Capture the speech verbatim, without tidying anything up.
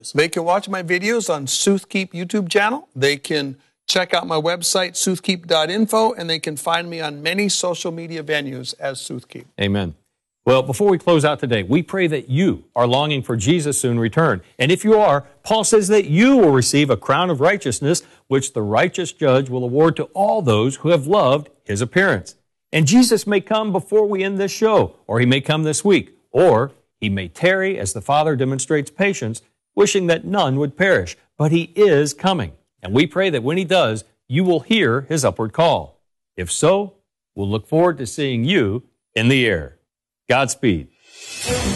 They can watch my videos on Soothkeep YouTube channel. They can check out my website, soothkeep dot info, and they can find me on many social media venues as Soothkeep. Amen. Well, before we close out today, we pray that you are longing for Jesus' soon return. And if you are, Paul says that you will receive a crown of righteousness, which the righteous judge will award to all those who have loved his appearance. And Jesus may come before we end this show, or he may come this week, or he may tarry as the Father demonstrates patience, wishing that none would perish. But he is coming. And we pray that when he does, you will hear his upward call. If so, we'll look forward to seeing you in the air. Godspeed.